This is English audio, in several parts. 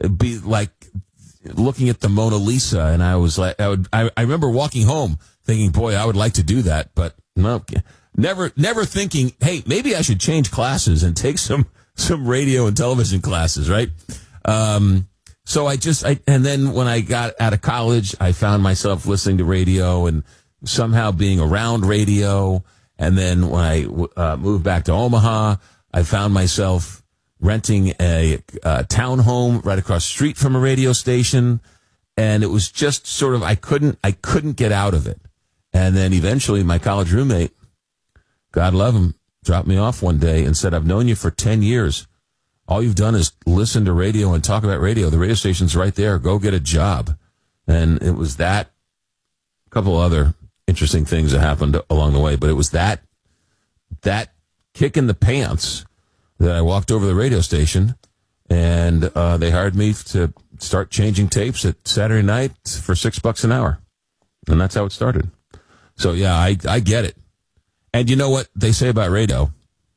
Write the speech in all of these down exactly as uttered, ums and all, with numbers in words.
be like looking at the Mona Lisa, and I was like, I would, I, I remember walking home thinking, boy, I would like to do that, but no, never, never thinking, hey, maybe I should change classes and take some, some radio and television classes, right? Um, so I just, I, and then when I got out of college, I found myself listening to radio and somehow being around radio. And then when I uh, moved back to Omaha, I found myself renting a, a townhome right across the street from a radio station. And it was just sort of, I couldn't, I couldn't get out of it. And then eventually my college roommate, God love him, dropped me off one day and said, I've known you for ten years. All you've done is listen to radio and talk about radio. The radio station's right there. Go get a job. And it was that, a couple other interesting things that happened along the way, but it was that, that kick in the pants that I walked over to the radio station, and uh, they hired me to start changing tapes at Saturday night for six bucks an hour. And that's how it started. So, yeah, I, I get it. And you know what they say about radio?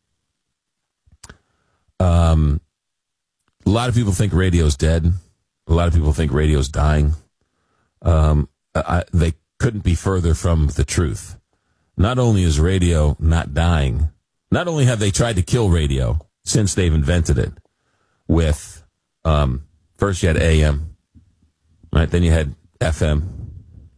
Um, a lot of people think radio's dead. A lot of people think radio's dying. Um, I, they couldn't be further from the truth. Not only is radio not dying, not only have they tried to kill radio since they've invented it with, um, first you had A M, right? Then you had F M,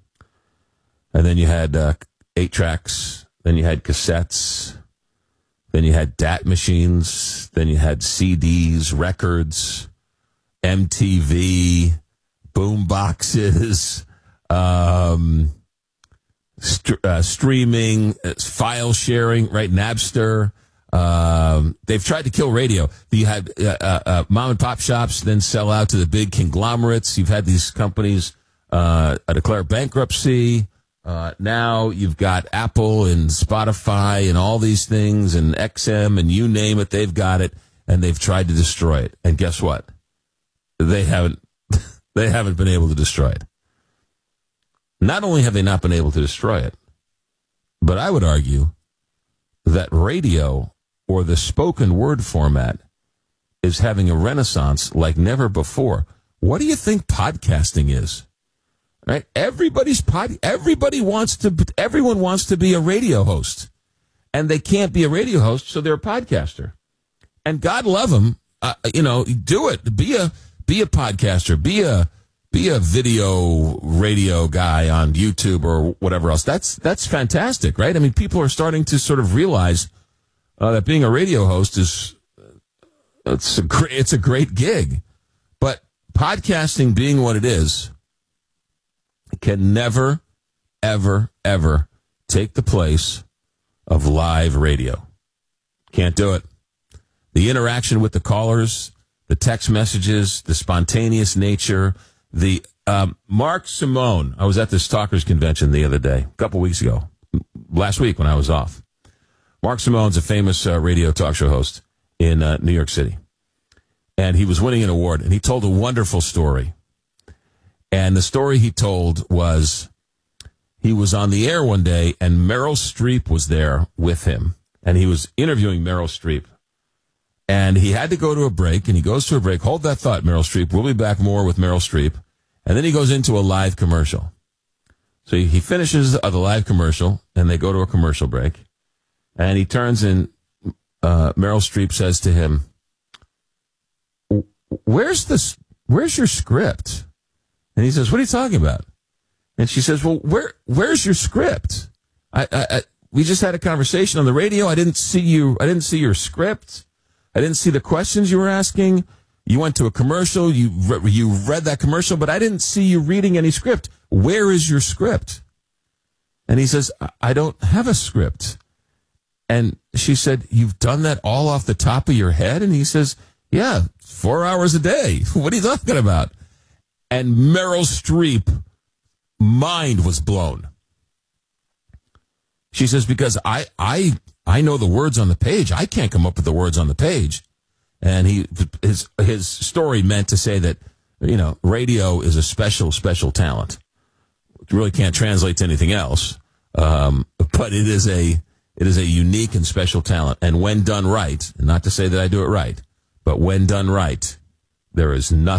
and then you had uh, eight tracks, then you had cassettes, then you had D A T machines, then you had C Ds, records, M T V, boom boxes, um, st- uh, streaming, uh, file sharing, right? Napster. Um, they've tried to kill radio. You had uh, uh, uh, mom and pop shops then sell out to the big conglomerates. You've had these companies uh, declare bankruptcy. Uh, now you've got Apple and Spotify and all these things and X M and you name it, they've got it, and they've tried to destroy it. And guess what? They haven't, they haven't been able to destroy it. Not only have they not been able to destroy it, but I would argue that radio or the spoken word format is having a renaissance like never before. What do you think podcasting is? Right? Everybody's pod, everybody wants to, everyone wants to be a radio host, and they can't be a radio host, so they're a podcaster. And God love them, uh, you know, do it. Be a, be a podcaster, be a, be a video radio guy on YouTube or whatever else. That's, that's fantastic, right? I mean, people are starting to sort of realize uh, that being a radio host is, it's a great, it's a great gig. But podcasting being what it is can never, ever, ever take the place of live radio. Can't do it. The interaction with the callers, the text messages, the spontaneous nature, the um, Mark Simone. I was at this Talkers Convention the other day, a couple weeks ago, last week when I was off. Mark Simone's a famous uh, radio talk show host in uh, New York City. And he was winning an award, and he told a wonderful story. And the story he told was he was on the air one day, and Meryl Streep was there with him. And he was interviewing Meryl Streep. And he had to go to a break, and he goes to a break. Hold that thought, Meryl Streep. We'll be back more with Meryl Streep. And then he goes into a live commercial. So he finishes the live commercial, and they go to a commercial break. And he turns, and uh, Meryl Streep says to him, Where's this? Where's your script? And he says, what are you talking about? And she says, well, where, where's your script? I, I, I, we just had a conversation on the radio. I didn't see you. I didn't see your script. I didn't see the questions you were asking. You went to a commercial. You, re- you read that commercial, but I didn't see you reading any script. Where is your script? And he says, I, I don't have a script. And she said, you've done that all off the top of your head? And he says, yeah, four hours a day. What are you talking about? And Meryl Streep, mind was blown. She says, because I, I, I know the words on the page. I can't come up with the words on the page. And he, his, his story meant to say that, you know, radio is a special, special talent. It really can't translate to anything else. Um, but it is a, it is a unique and special talent. And when done right, and not to say that I do it right, but when done right, there is nothing